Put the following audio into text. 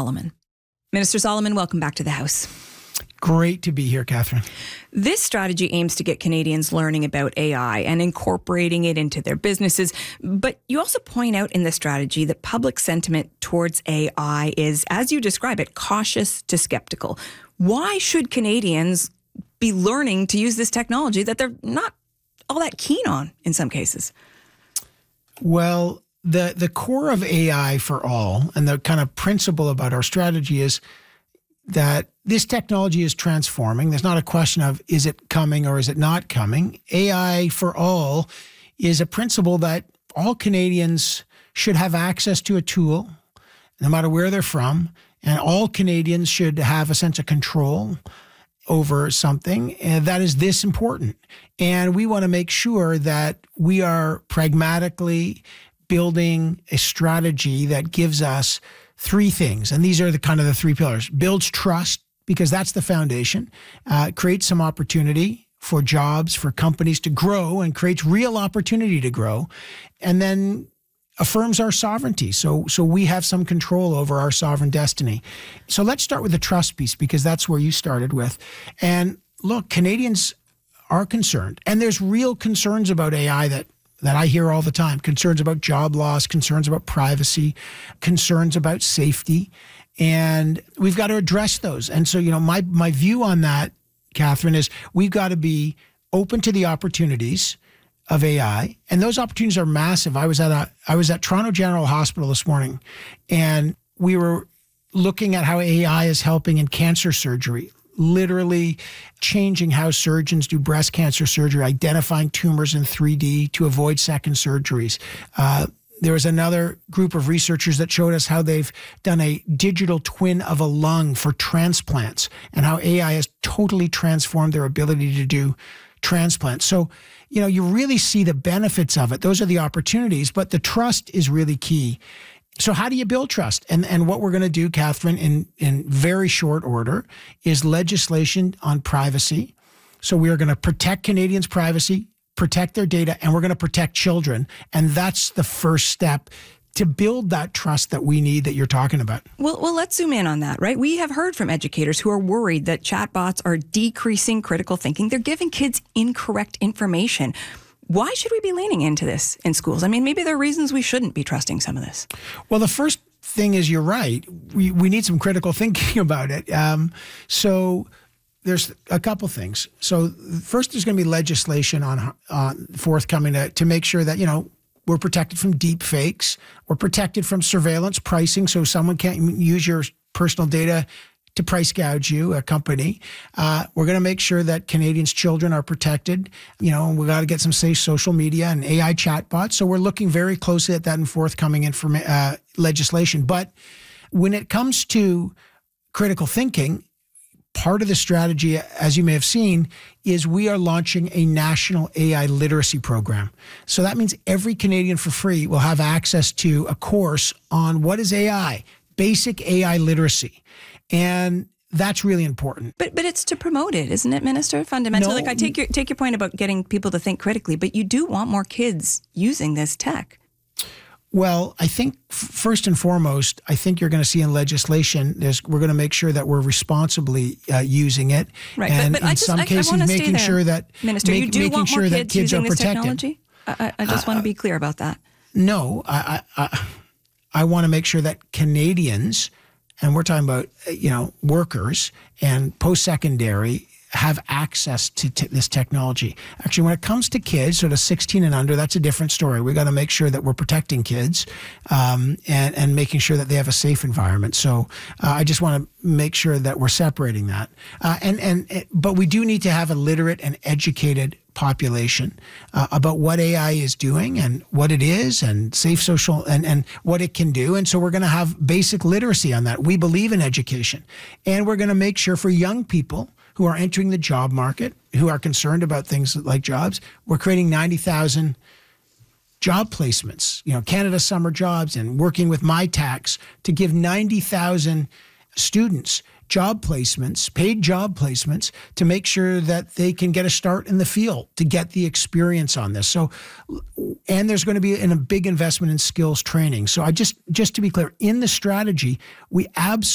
Solomon. Minister Solomon, welcome back to the House. Great to be here, Catherine. This strategy aims to get Canadians learning about AI and incorporating it into their businesses. But you also point out in the strategy that public sentiment towards AI is, as you describe it, cautious to skeptical. Why should Canadians be learning to use this technology that they're not all that keen on in some cases? Well, the core of AI for all and the kind of principle about our strategy is that this technology is transforming. There's not a question of is it coming or is it not coming. AI for all is a principle that all Canadians should have access to a tool, no matter where they're from, and all Canadians should have a sense of control over something, and that is this important. And we want to make sure that we are pragmatically building a strategy that gives us three things. And these are the kind of the three pillars. Builds trust, because that's the foundation. Creates some opportunity for jobs, for companies to grow, and creates real opportunity to grow. And then affirms our sovereignty. So we have some control over our sovereign destiny. So let's start with the trust piece, because that's where you started with. And look, Canadians are concerned. And there's real concerns about AI that I hear all the time. Concerns about job loss, concerns about privacy, concerns about safety. And we've got to address those. And so, my view on that, Catherine, is we've got to be open to the opportunities of AI. And those opportunities are massive. I was at Toronto General Hospital this morning, and we were looking at how AI is helping in cancer surgery, literally changing how surgeons do breast cancer surgery, identifying tumors in 3D to avoid second surgeries. There was another group of researchers that showed us how they've done a digital twin of a lung for transplants and how AI has totally transformed their ability to do transplants. So, you really see the benefits of it. Those are the opportunities, but the trust is really key. So how do you build trust? And what we're going to do, Catherine, in very short order, is legislation on privacy. So we are going to protect Canadians' privacy, protect their data, and we're going to protect children. And that's the first step to build that trust that we need that you're talking about. Well, let's zoom in on that, right? We have heard from educators who are worried that chatbots are decreasing critical thinking. They're giving kids incorrect information. Why should we be leaning into this in schools? I mean, maybe there are reasons we shouldn't be trusting some of this. Well, the first thing is you're right. We need some critical thinking about it. So there's a couple things. So first, there's going to be legislation on forthcoming to make sure that, we're protected from deep fakes. We're protected from surveillance pricing, so someone can't use your personal data to price gouge you, a company. We're going to make sure that Canadians' children are protected. We got to get some safe social media and AI chatbots. So we're looking very closely at that in forthcoming legislation. But when it comes to critical thinking, part of the strategy, as you may have seen, is we are launching a national AI literacy program. So that means every Canadian for free will have access to a course on what is AI, basic AI literacy. And that's really important. But it's to promote it, isn't it, Minister? Fundamentally, No, I take your point about getting people to think critically, but you do want more kids using this tech. Well, I think first and foremost, I think you're going to see in legislation, we're going to make sure that we're responsibly using it. Right, and but in some cases, making sure that Minister, you do want more kids are using this protected. technology? I just want to be clear about that. No, I want to make sure that Canadians, and we're talking about workers and post-secondary, have access to this technology. Actually, when it comes to kids, sort of 16 and under, that's a different story. We got to make sure that we're protecting kids and making sure that they have a safe environment. So I just want to make sure that we're separating that. But we do need to have a literate and educated population about what AI is doing and what it is and safe social and what it can do. And so we're going to have basic literacy on that. We believe in education. And we're going to make sure for young people who are entering the job market, who are concerned about things like jobs, we're creating 90,000 job placements, Canada Summer Jobs, and working with MyTax to give 90,000 students job placements, paid job placements, to make sure that they can get a start in the field, to get the experience on this. So, and there's going to be a big investment in skills training. So I just to be clear, in the strategy, we absolutely